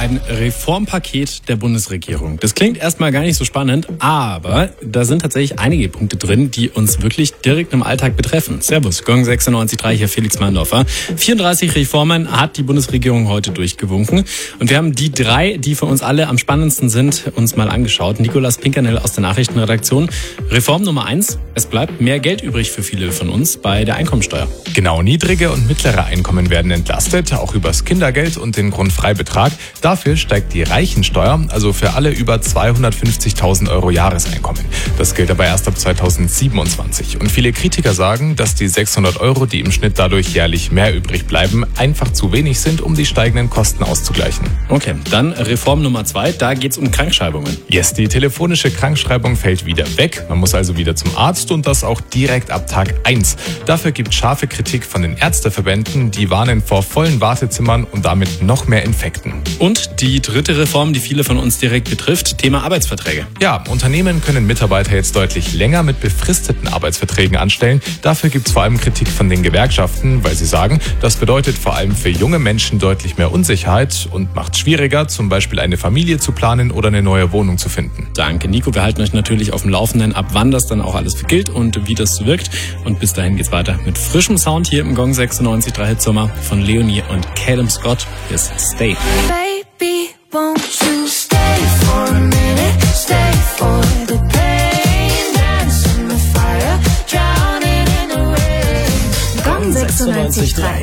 ein Reformpaket der Bundesregierung. Das klingt erstmal gar nicht so spannend, aber da sind tatsächlich einige Punkte drin, die uns wirklich direkt im Alltag betreffen. Servus, Gong 96.3, hier Felix Mandorfer. 34 Reformen hat die Bundesregierung heute durchgewunken. Und wir haben die 3, die für uns alle am spannendsten sind, uns mal angeschaut. Nicolas Pinkernell aus der Nachrichtenredaktion. Reform Nummer 1, es bleibt mehr Geld übrig für viele von uns bei der Einkommensteuer. Genau, niedrige und mittlere Einkommen werden entlastet, auch übers Kindergeld und den Grundfreibetrag. Dafür steigt die Reichensteuer, also für alle über 250.000 Euro Jahreseinkommen. Das gilt aber erst ab 2027. Und viele Kritiker sagen, dass die 600 Euro, die im Schnitt dadurch jährlich mehr übrig bleiben, einfach zu wenig sind, um die steigenden Kosten auszugleichen. Okay, dann Reform Nummer 2, da geht's um Krankschreibungen. Yes, die telefonische Krankschreibung fällt wieder weg. Man muss also wieder zum Arzt und das auch direkt ab Tag 1. Dafür gibt es scharfe Kritik von den Ärzteverbänden, die warnen vor vollen Wartezimmern und damit noch mehr Infekten. Und die 3. Reform, die viele von uns direkt betrifft, Thema Arbeitsverträge. Ja, Unternehmen können Mitarbeiter jetzt deutlich länger mit befristeten Arbeitsverträgen anstellen. Dafür gibt es vor allem Kritik von den Gewerkschaften, weil sie sagen, das bedeutet vor allem für junge Menschen deutlich mehr Unsicherheit und macht es schwieriger, zum Beispiel eine Familie zu planen oder eine neue Wohnung zu finden. Danke, Nico. Wir halten euch natürlich auf dem Laufenden, ab wann das dann auch alles gilt und wie das wirkt. Und bis dahin geht's weiter mit frischem Sound hier im Gong 96.3 Hitsommer von Leonie und Calum Scott. Bis Stay.